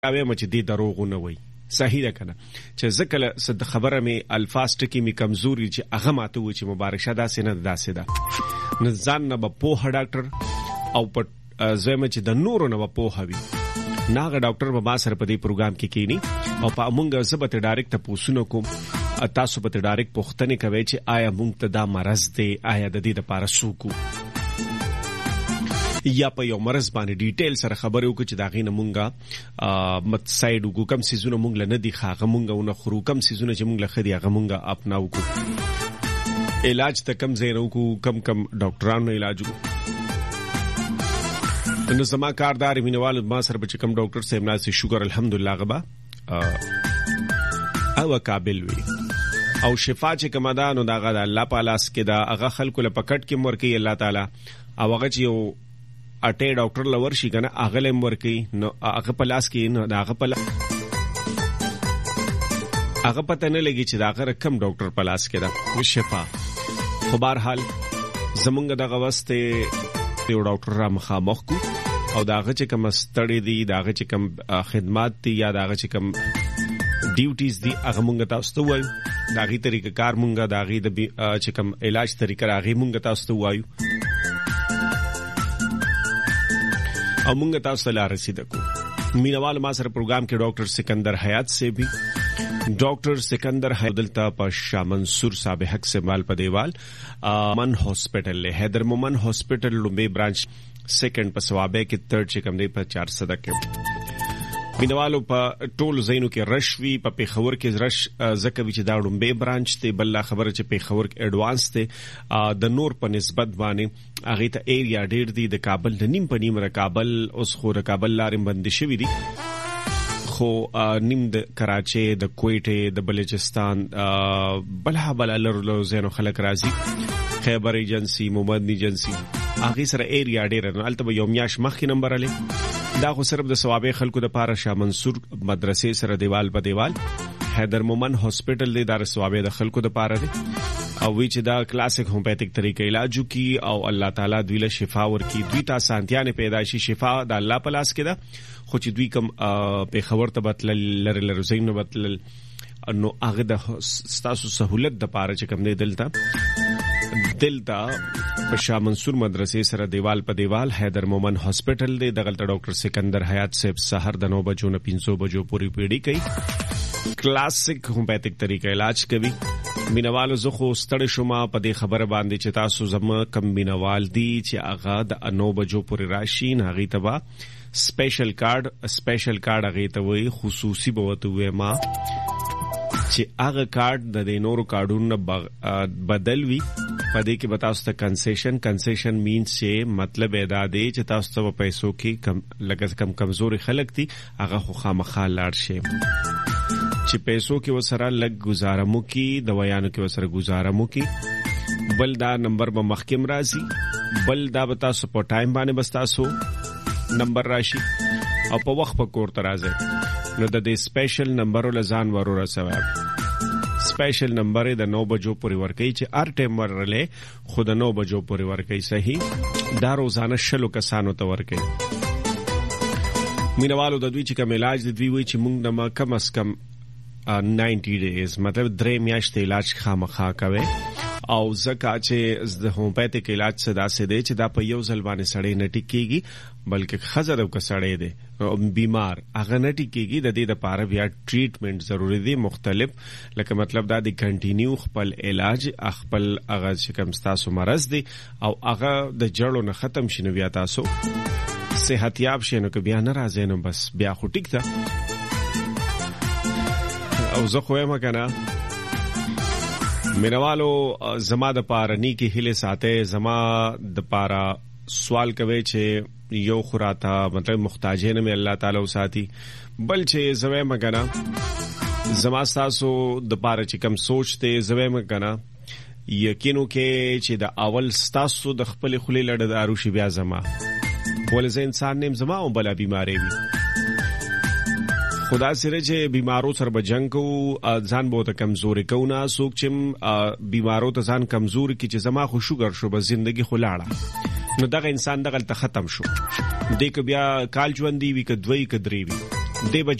اوی مچ دي دروغ نه وای صحیح ده کنه چې زکه صد خبره می الفاظ ټکی می کمزوري چې هغه ماته و چې مبارک شه داسې نه داسې ده نه ځان نه په ډاکټر او په زما چې د نورو نه په هوي ناغه ډاکټر به ما سره په دې پروګرام کې کینی او په مونږه زبته ډایرکټ پوښتنه کوم تاسو به ډایرکټ پوښتنه کوي چې آیا مونږ ته دا مرز دی آیا د دې لپاره سوکو یا په یو مرز باندې ډیټیل سره خبرې وکړو چې دا غینه مونږه مت ساید وګو کم سيزونه مونږ له ندي خاغه مونږه ونه خرو کم سيزونه چې مونږ له خدي هغه مونږه اپناو کو علاج ته کم زینو کو کم ډاکټرانو علاج کو نو زما کاردار مینوال ما سره به کم ډاکټر صاحب ناسي شکر الحمدلله غبا او قابل وي او شفا چې کمدانو دا غدا الله پالاس کې دا هغه خلکو له پکټ کې مرکي الله تعالی او هغه چې یو اټه ډاکټر لور شي کنه هغه لم ورکی نو هغه پلاس کې نو هغه پلا هغه پته نه لګي چې دا هغه کم ډاکټر پلاس کې دا شفا خو بهر حال زمونږ دغه واسطه یو ډاکټر را مخامخ کو او داغه چې کوم ستړي دي داغه چې کوم خدمات دي یا داغه چې کوم ډیوټیز دي هغه مونږ تاسو ته وایو داغي طریقې کار مونږه داغي د چې کوم علاج طریقې راغي مونږ تاسو ته وایو او مونږ تاسو ته رسیدو مینوال ما سره پروګرام کې ډاکټر سکندر حیات سے بھی ډاکټر سکندر حیدلتا په شاه منصور صاحب حق سے مال په دیوال من هاسپټل له حیدر مومن هاسپټل لومبي برانچ سیکنډ په ثوابه کې تھرد چې کوم دی په 400 کې مینوالو په ټول زینو کې رشوي په پیښور کې رش زکوي چې دا لومبي برانچ ته بل خبره چې پیښور کې اډوانس ته د نور په نسبت باندې هغه ته ایریا ډیر دی د کابل د نیم په نیم را کابل اوس خو د کابل لارې بند شوی دي خو نیم د کراچي د کویټه د بلوچستان بل لرلو زینو خلک راځي خیبر ایجنسی محمد ایجنسی هغه سره ایریا ډیر نه البته یو میاش مخکې نمبر علي دا خو صرف د ثوابه خلکو د پاره شاه منصور مدرسې سره دیوال په دیوال حیدر مومن هاسپټل دی د ثوابه د خلکو د پاره دی او وی چې دا کلاسیک هومیوپیتھک طریقې علاج کی او الله تعالی دوی له شفا ورکی دوی ته سانتیا نه پیدایشي شفا د الله په لاس کې ده خو چې دوی کم په خبر ته بتل لره زینو بتل نو هغه د ستاسو سہولت د پاره چې کم دی دلتا په شاه منصور مدرسې سره دیوال په دیوال حیدر مومن هاسپټل دی دغلت ډاکټر سکندر حیات صاحب سحر د 9 بجو نه 500 بجو پوری پیډي کوي کلاسیک هومیوپیتھک طریقې علاج کوي مینوالو زه خو ستړی شوم په دې خبره باندې چې تاسو زما کم مینوال دي چې هغه د 9 بجو پوری راشي نه غي تبا سپیشل کارت هغه ته وي خصوصي بوته وي ما چې هغه کارت د نورو کارډونو بدل وي پدې کې بتاوس ته کنسیشن مینز چې مطلب ادا دی چې تاسو ته پیسو کې کم کمزوري خلک دي هغه خو خامخا لاړ شي چې پیسو کې وسره لګ گزارمو کې دوايانو کې وسره گزارمو کې بل دا نمبر به مخکم راځي بل دا بتاوس په ټایم باندې بستاسو نمبر راشي او په وخت په کور ترازه نو د دې سپیشل نمبر لزان ورور سواب سپیشل نمبر د 9 بجو پورې ورکې چې ار ټیم ورلې خود 9 بجو پورې ورکې صحیح دا روزانه شلو کسانو ته ورکې مینوالو د دوی چې کوم علاج د دوی وی چې موږ د ما کم اس کم 90 ډیز مطلب 3 میاشتې علاج خامخا کوي او زکه چې د هومیوپیتھک علاج صدا سي دي چې دا په یو ځل باندې سړی نه ټیکيږي بلکې خزر او کسړې دي بیمار هغه نه ټیکيږي د دې لپاره بیا ټریټمنټ ضروری دي مختلف لکه مطلب دا د کنټینیو خپل علاج خپل هغه چې کوم تاسو مرز دي او هغه د جړو نه ختم شنو بیا تاسو صحتياب شنو که بیا نه راځي نو بس بیا خو ټیک ده او زه خو یم کنه مینوالو زما د پاره نیکی هله ساته زما د پاره سوال کوي چې یو خراتا مطلب محتاجین مې الله تعالی وساتي بل چې زوی مګنا زما تاسو د پاره چې کم سوچته زوی مګنا یقینو کې چې د اول تاسو د خپل خلی لړ د اروشي بیا زما ولې انسان نیم زما او بلا بیماری وي خدا سره چې بیمارو سره بجنګ کو ځان بہت کمزوري کو نه سوک چې بیمارو ته ځان کمزوري کی چې زما خو شوګر شو به زندگی خو لاړه نو دغه انسان دغه ختم شو دې ک بیا کال ژوند دی وی ک دوی ک درې وی دی